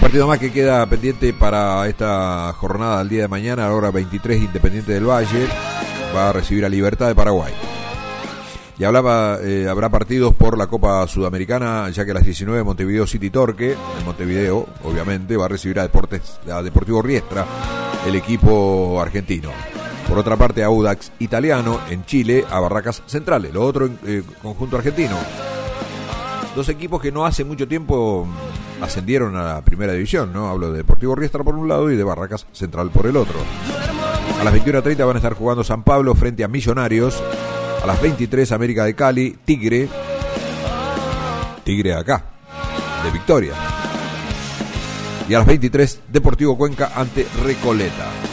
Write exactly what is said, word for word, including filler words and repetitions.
partido más que queda pendiente para esta jornada del día de mañana, a la hora veintitrés, Independiente del Valle va a recibir a Libertad de Paraguay. Y hablaba, eh, habrá partidos por la Copa Sudamericana, ya que a las diecinueve Montevideo City Torque, en Montevideo, obviamente, va a recibir a, Deportes, a Deportivo Riestra, el equipo argentino. Por otra parte, Audax Italiano en Chile a Barracas Central, el otro eh, conjunto argentino. Dos equipos que no hace mucho tiempo ascendieron a la primera división, ¿no? Hablo de Deportivo Riestra por un lado y de Barracas Central por el otro. A las veintiuna treinta van a estar jugando San Pablo frente a Millonarios. A las veintitrés América de Cali, Tigre. Tigre acá, de Victoria. Y a las veintitrés Deportivo Cuenca ante Recoleta.